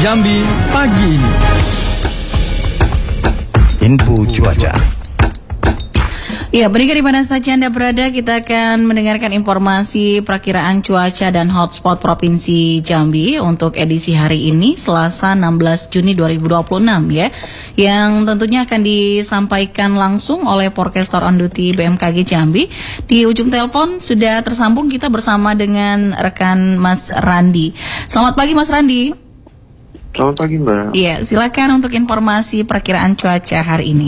Jambi pagi ini. Info cuaca. Ya, berikan di mana saja Anda berada, kita akan mendengarkan informasi perakiraan cuaca dan hotspot Provinsi Jambi untuk edisi hari ini, Selasa 16 Juni 2026 ya, yang tentunya akan disampaikan langsung oleh Forecaster on Duty BMKG Jambi. Di ujung telepon sudah tersambung kita bersama dengan rekan Mas Randi. Selamat pagi Mas Randi. Selamat pagi Mbak. Iya, silakan untuk informasi perakiraan cuaca hari ini.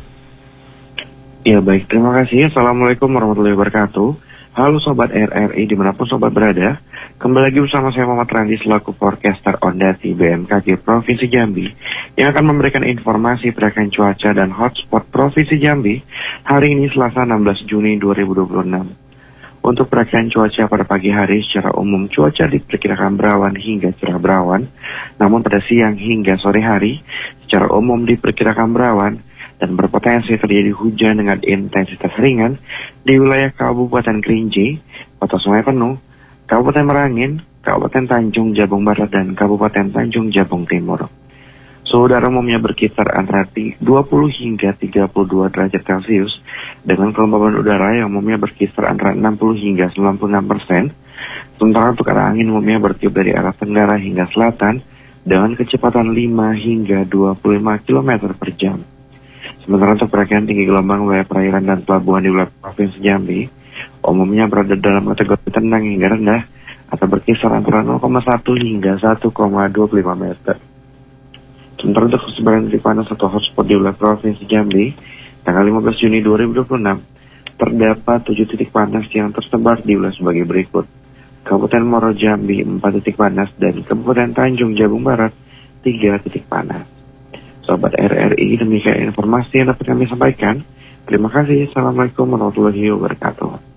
Ya baik, terima kasih. Assalamualaikum warahmatullahi wabarakatuh. Halo Sobat RRI dimanapun Sobat berada. Kembali lagi bersama saya Muhammad Randi selaku Forecaster on Duty BMKG Provinsi Jambi yang akan memberikan informasi perakiraan cuaca dan hotspot Provinsi Jambi hari ini Selasa 16 Juni 2026. Untuk perakiraan cuaca pada pagi hari secara umum cuaca diperkirakan berawan hingga cerah berawan, namun pada siang hingga sore hari secara umum diperkirakan berawan dan berpotensi terjadi hujan dengan intensitas ringan di wilayah Kabupaten Kerinci, Kota Sungai Penuh, Kabupaten Merangin, Kabupaten Tanjung Jabung Barat, dan Kabupaten Tanjung Jabung Timur. Suhu udara umumnya berkisar antara 20 hingga 32 derajat Celcius, dengan kelembaban udara yang umumnya berkisar antara 60 hingga 96%, sementara untuk arah angin umumnya bertiup dari arah tenggara hingga selatan, dengan kecepatan 5 hingga 25 km per jam. Sementara untuk perakiraan tinggi gelombang wilayah perairan dan pelabuhan di wilayah Provinsi Jambi umumnya berada dalam kategori tenang hingga rendah atau berkisar antara 0,1 hingga 1,25 meter. Sementara untuk kesebaran titik panas atau hotspot di wilayah Provinsi Jambi tanggal 15 Juni 2026 terdapat 7 titik panas yang tersebar di wilayah sebagai berikut: Kabupaten Muaro Jambi 4 titik panas dan Kabupaten Tanjung Jabung Barat 3 titik panas. Sobat RRI, demikian informasi yang dapat kami sampaikan. Terima kasih. Assalamualaikum warahmatullahi wabarakatuh.